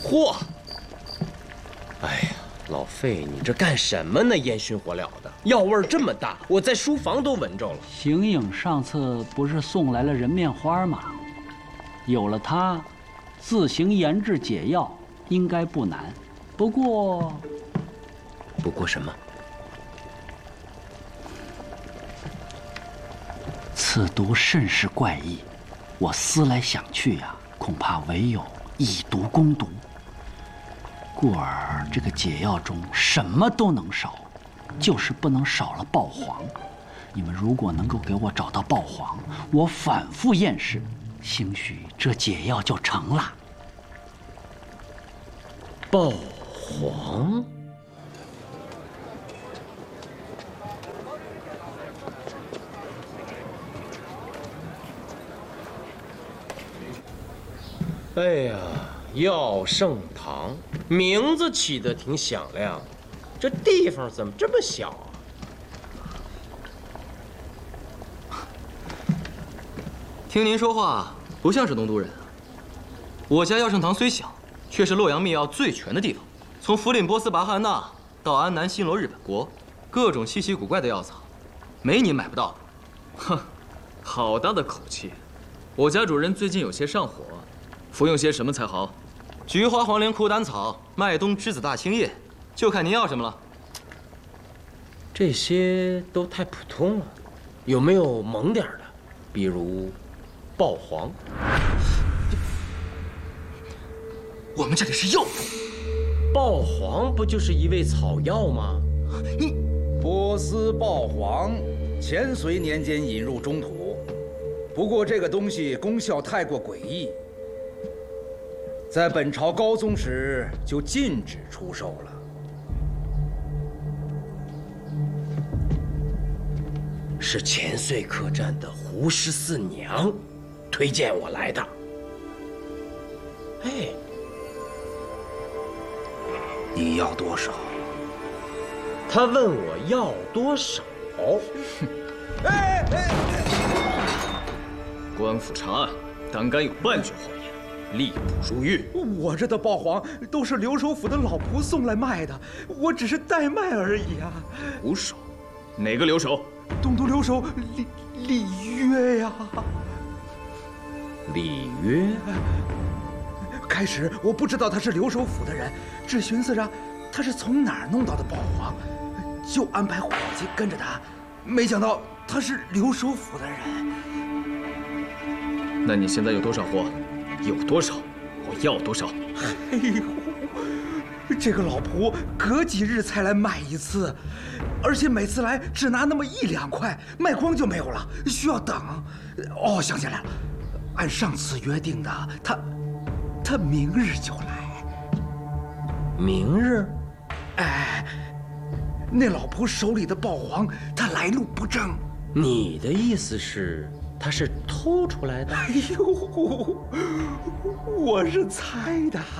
嚯！哎呀，老费，你这干什么呢？烟熏火燎的，药味这么大，我在书房都闻着了。 邢影上次不是送来了人面花吗？有了它，自行研制解药应该不难。不过什么？ 此毒甚是怪异，我思来想去呀，恐怕唯有以毒攻毒。故而这个解药中什么都能少，就是不能少了豹黄。你们如果能够给我找到豹黄，我反复验试，兴许这解药就成了。 豹黄？哎呀，药圣堂名字起得挺响亮，这地方怎么这么小啊？ 听您说话不像是东都人啊。我家药圣堂虽小，却是洛阳秘药最全的地方。从福林波斯拔汉纳到安南新罗日本国，各种稀奇古怪的药草，没您买不到的。 哼，好大的口气！我家主人最近有些上火，服用些什么才好？ 菊花、黄连、苦胆草、麦冬、栀子、大青叶，就看您要什么了。 这些都太普通了，有没有猛点的？比如豹黄。 我们这里是药铺， 豹黄不就是一味草药吗？ 波斯豹黄，前隋年间引入中土，不过这个东西功效太过诡异，在本朝高宗时就禁止出售了。 是前隋客栈的胡十四娘推荐我来的。哎， 你要多少？ 他问我要多少？ 官府查案，胆敢有半句谎言，力不入狱。 我这的豹黄都是留守府的老仆送来卖的，我只是代卖而已啊。 留守？哪个留守？ 东都留守李约呀。 李约？ 开始我不知道他是留守府的人，只寻思着他是从哪儿弄到的豹黄，就安排伙计跟着他，没想到他是留守府的人。 那你现在有多少货？有多少，我要多少。 哎呦，这个老仆隔几日才来买一次，而且每次来只拿那么1、2块，卖光就没有了，需要等。哦，想起来了，按上次约定的，他明日就来。 明日？ 哎，那老仆手里的豹黄，他来路不正。 你的意思是，他是偷出来的？ 哎呦，我是猜的。